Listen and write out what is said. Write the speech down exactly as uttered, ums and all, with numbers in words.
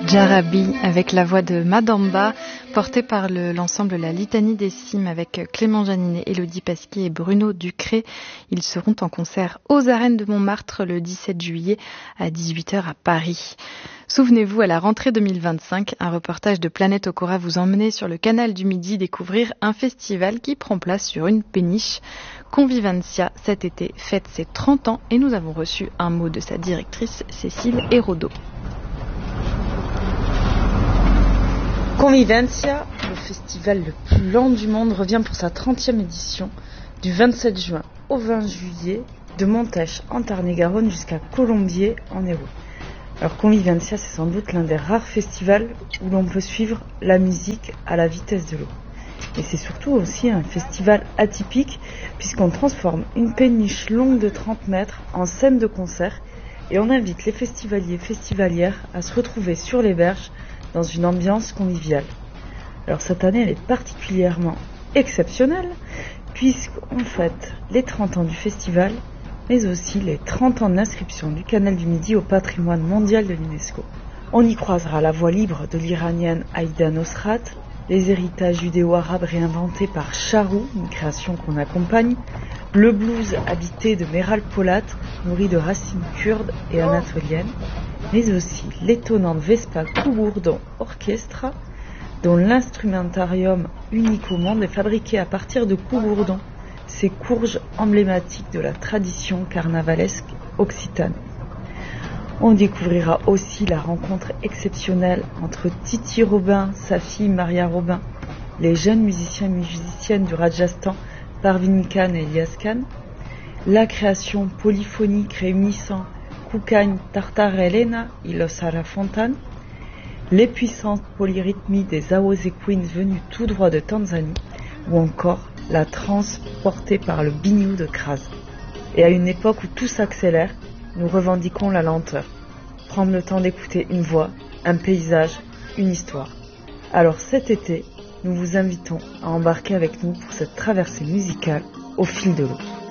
Jarabi avec la voix de Madamba, portée par le, l'ensemble La Litanie des Cimes avec Clément Janinet, Élodie Pasquier et Bruno Ducré. Ils seront en concert aux Arènes de Montmartre le dix-sept juillet à dix-huit heures à Paris. Souvenez-vous, à la rentrée deux mille vingt-cinq, un reportage de Planète Okora vous emmenait sur le canal du Midi découvrir un festival qui prend place sur une péniche. Convivencia, cet été, fête ses trente ans et nous avons reçu un mot de sa directrice Cécile Hérodeau. Convivencia, le festival le plus lent du monde, revient pour sa trentième édition du vingt-sept juin au vingt juillet de Montèche en Tarn-et-Garonne jusqu'à Colombier en Hérault. Alors Convivencia, c'est sans doute l'un des rares festivals où l'on peut suivre la musique à la vitesse de l'eau. Et c'est surtout aussi un festival atypique puisqu'on transforme une péniche longue de trente mètres en scène de concert et on invite les festivaliers et festivalières à se retrouver sur les berges dans une ambiance conviviale. Alors cette année, elle est particulièrement exceptionnelle puisqu'on fête les trente ans du festival, mais aussi les trente ans d'inscription du Canal du Midi au patrimoine mondial de l'UNESCO. On y croisera la voix libre de l'Iranienne Aïda Nosrat, les héritages judéo-arabes réinventés par Charou, une création qu'on accompagne, le blues habité de Meral Polat, nourri de racines kurdes et anatoliennes, mais aussi l'étonnante Vespa Cougourdon Orchestra, dont l'instrumentarium unique au monde est fabriqué à partir de Cougourdon, ces courges emblématiques de la tradition carnavalesque occitane. On découvrira aussi la rencontre exceptionnelle entre Titi Robin, sa fille Maria Robin, les jeunes musiciens et musiciennes du Rajasthan, Parvin Khan et Elias Khan, la création polyphonique réunissant Kukagne, Tartare Elena et Los Arafontan, les puissances polyrythmies des Awose Queens venues tout droit de Tanzanie, ou encore la trance portée par le biniou de Kras. Et à une époque où tout s'accélère, nous revendiquons la lenteur. Prendre le temps d'écouter une voix, un paysage, une histoire. Alors cet été, nous vous invitons à embarquer avec nous pour cette traversée musicale au fil de l'eau.